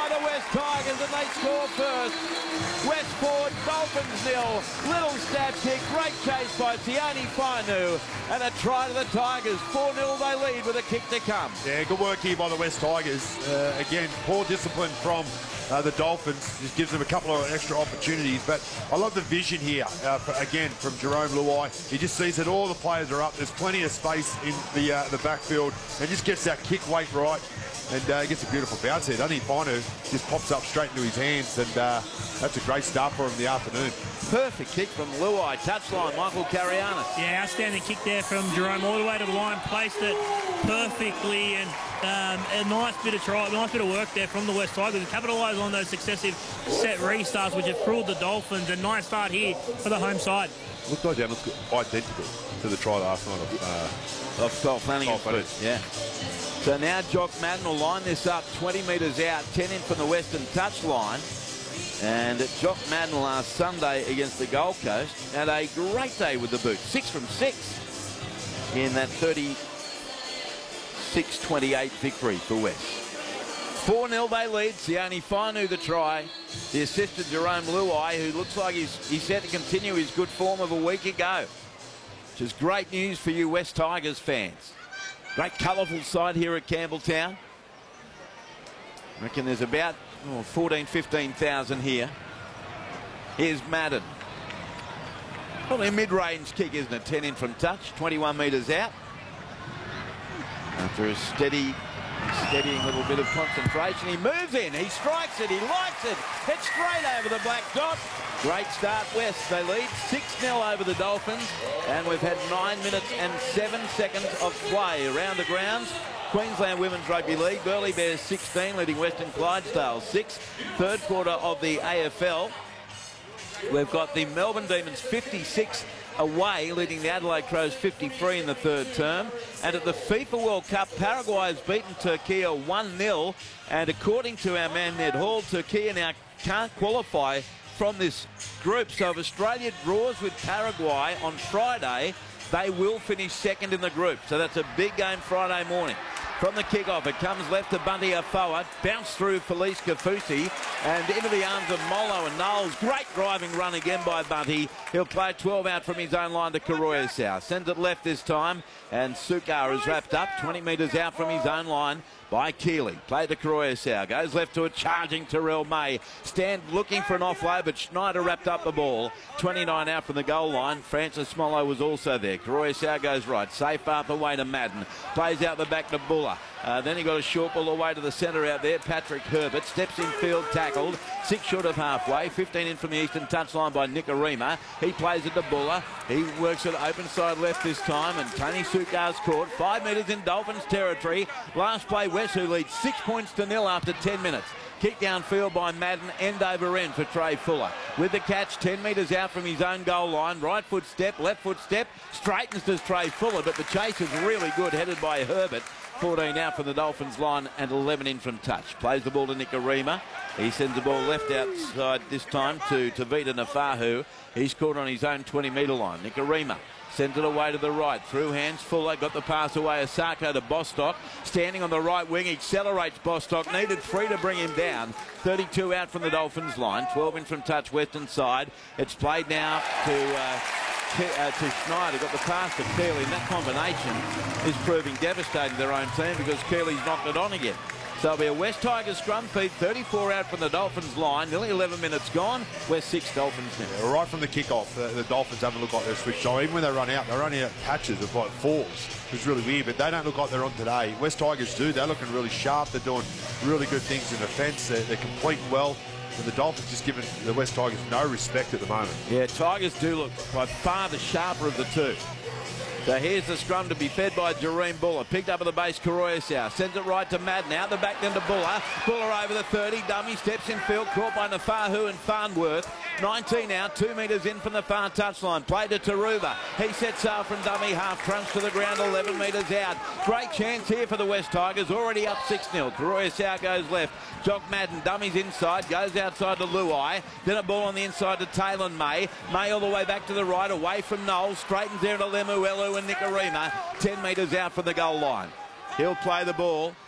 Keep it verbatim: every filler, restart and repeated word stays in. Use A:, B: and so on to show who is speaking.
A: by the West Tigers, and they score first. Westport, Dolphins nil. Little stab kick, great chase by Tiani Fainu, and a try to the Tigers. four nil they lead with a kick to come.
B: Yeah, good work here by the West Tigers. Uh, again, poor discipline from uh, the Dolphins. Just gives them a couple of extra opportunities. But I love the vision here, uh, for, again, from Jerome Luai. He just sees that all the players are up. There's plenty of space in the uh, the backfield, and just gets that kick weight right. And uh, gets a beautiful bounce here, doesn't he? Fainu just pops up straight into his hands, and uh, that's a great start for him in the afternoon.
A: Perfect kick from Luai. Touchline, Michael Carianis.
C: Yeah, outstanding kick there from Jerome, all the way to the line, placed it perfectly, and um, a nice bit of try, a nice bit of work there from the West Tigers to capitalise on those successive set restarts, which have cruelled the Dolphins. A nice start here for the home side.
B: Looked like identical to the try last night of uh,
A: of Kyle Flanagan. Yeah. So now Jock Madden will line this up twenty metres out, ten in from the western touchline. And Jock Madden last Sunday against the Gold Coast had a great day with the boot. Six from six in that thirty-six twenty-eight victory for West. four nil they lead. Tiani Fainu the try. The assist to Jerome Luai, who looks like he's, he's set to continue his good form of a week ago. Which is great news for you West Tigers fans. Great colourful side here at Campbelltown. I reckon there's about oh, fourteen, fifteen thousand here. Here's Madden. Probably a mid-range kick, isn't it? ten in from touch, twenty-one metres out. After a steady, steadying little bit of concentration, he moves in, he strikes it, he likes it. It's straight over the black dot. Great start, West. They lead six nil over the Dolphins, and we've had nine minutes and seven seconds of play around the grounds. Queensland Women's Rugby League, Burleigh Bears sixteen, leading Western Clydesdale six. Third quarter of the A F L. We've got the Melbourne Demons fifty-six away, leading the Adelaide Crows fifty-three in the third term. And at the FIFA World Cup, Paraguay has beaten Turkey one nil. And according to our man Ned Hall, Turkey now can't qualify from this group. So if Australia draws with Paraguay on Friday, they will finish second in the group. So that's a big game Friday morning. From the kickoff, it comes left to Bunty Afoa, bounced through Felice Kafusi, and into the arms of Molo and Knowles. Great driving run again by Bunty. He'll play twelve out from his own line to Karoyasau. Sends it left this time, and Sukar is wrapped up, twenty metres out from his own line by Keeley. Play to Karoyasau. Goes left to a charging Terrell May. Stand looking for an offload, but Schneider wrapped up the ball. twenty-nine out from the goal line. Francis Smollo was also there. Karoyasau goes right. Safe up away to Madden. Plays out the back to Buller. Uh, then he got a short ball away to the centre out there. Patrick Herbert steps in field, tackled. Six short of halfway. fifteen in from the eastern touchline by Nicarima. He plays it to Buller. He works it open side left this time, and Tony Sukar's caught. Five metres in Dolphins territory. Last play, West, who leads six points to nil after ten minutes. Kick downfield by Madden, end over end for Trey Fuller. With the catch, ten metres out from his own goal line. Right foot step, left foot step. Straightens to Trey Fuller, but the chase is really good, headed by Herbert. fourteen out from the Dolphins line and eleven in from touch. Plays the ball to Nicarima. He sends the ball left outside this time to Tavita Nafahu. He's caught on his own twenty metre line. Nicarima sends it away to the right. Through hands, Fuller got the pass away. Asako to Bostock. Standing on the right wing, accelerates Bostock. Needed three to bring him down. thirty-two out from the Dolphins line. twelve in from touch, western side. It's played now to... Uh, Uh, to Schneider, got the pass to Keeley, and that combination is proving devastating to their own team because Keeley's knocked it on again. So it'll be a West Tigers scrum feed, thirty-four out from the Dolphins line, nearly eleven minutes gone. West six, Dolphins now.
B: Yeah, right from the kickoff, the, the Dolphins haven't looked like they're switched on. Even when they run out, they're running out catches of like fours. It's really weird, but they don't look like they're on today. West Tigers do. They're looking really sharp. They're doing really good things in defence. They're, they're completing well. And the Dolphins just giving the West Tigers no respect at the moment.
A: Yeah, Tigers do look by far the sharper of the two. So here's the scrum to be fed by Jareen Buller. Picked up at the base, Karoyasau. Sends it right to Madden. Out the back then to Buller. Buller over the thirty. Dummy steps in field. Caught by Nafahu and Farnworth. nineteen out. Two metres in from the far touchline. Play to Taruba. He sets sail from dummy. Half crunch to the ground. eleven metres out. Great chance here for the West Tigers. Already up six nil. Karoyasau goes left. Jock Madden. Dummies inside. Goes outside to Luai. Then a ball on the inside to Taylor May. May all the way back to the right. Away from Knowles. Straightens there to Lemuelu and Nicarima. ten metres out from the goal line. He'll play the ball